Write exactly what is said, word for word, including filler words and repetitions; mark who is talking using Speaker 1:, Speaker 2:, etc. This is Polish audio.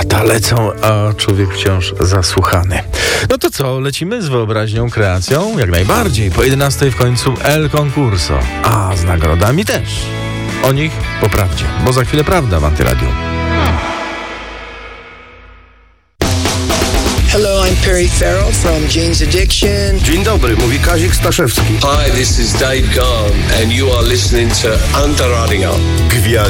Speaker 1: Lata lecą, a człowiek wciąż zasłuchany. No to co, lecimy z wyobraźnią, kreacją? Jak najbardziej. Po jedenastej w końcu El Concurso. A z nagrodami też. O nich po prawdzie, bo za chwilę prawda w Antyradiu.
Speaker 2: Hello, I'm Perry Farrell from Jane's Addiction.
Speaker 3: Dzień dobry, mówi Kazik Staszewski.
Speaker 4: Hi, this is Dave Gahan and you are listening to Antiradio.
Speaker 5: Gwiazdy